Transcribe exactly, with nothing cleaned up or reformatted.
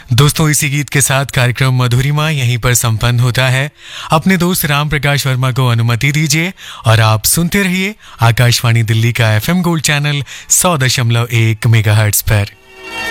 दोस्तों, इसी गीत के साथ कार्यक्रम मधुरिमा यहीं पर संपन्न होता है। अपने दोस्त राम प्रकाश वर्मा को अनुमति दीजिए और आप सुनते रहिए आकाशवाणी दिल्ली का एफएम गोल्ड चैनल सौ दशमलव एक मेगाहर्ट्ज पर।